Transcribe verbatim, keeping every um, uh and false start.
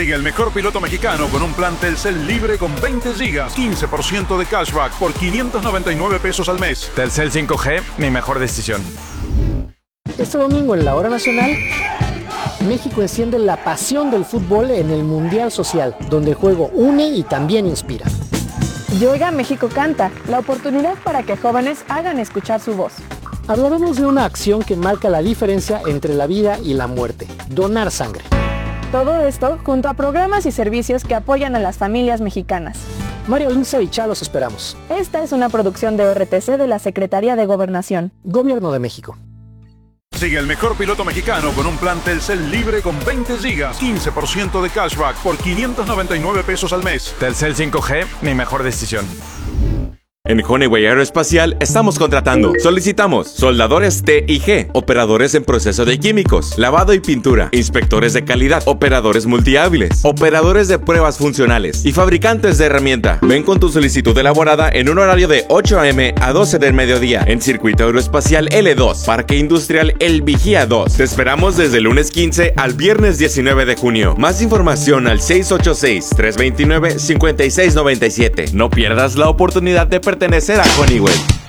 Sigue el mejor piloto mexicano con un plan Telcel libre con veinte gigas, quince por ciento de cashback por quinientos noventa y nueve pesos al mes. Telcel cinco G, mi mejor decisión. Este domingo en la hora nacional, México enciende la pasión del fútbol en el Mundial Social, donde el juego une y también inspira. Yoga México Canta, la oportunidad para que jóvenes hagan escuchar su voz. Hablaremos de una acción que marca la diferencia entre la vida y la muerte: donar sangre. Todo esto junto a programas y servicios que apoyan a las familias mexicanas. Mario Lince y Chá los esperamos. Esta es una producción de O R T C de la Secretaría de Gobernación. Gobierno de México. Sigue el mejor piloto mexicano con un plan Telcel libre con veinte gigas, quince por ciento de cashback por quinientos noventa y nueve pesos al mes. Telcel cinco G, mi mejor decisión. En Honeywell Aeroespacial estamos contratando. Solicitamos soldadores T y G, operadores en proceso de químicos, lavado y pintura, inspectores de calidad, operadores multihábiles, operadores de pruebas funcionales y fabricantes de herramienta. Ven con tu solicitud elaborada en un horario de ocho a eme a doce del mediodía en Circuito Aeroespacial ele dos, Parque Industrial El Vigía dos. Te esperamos desde el lunes quince al viernes diecinueve de junio. Más información al seis ocho seis, tres dos nueve, cinco seis nueve siete. No pierdas la oportunidad de pertenecer a Honeywell.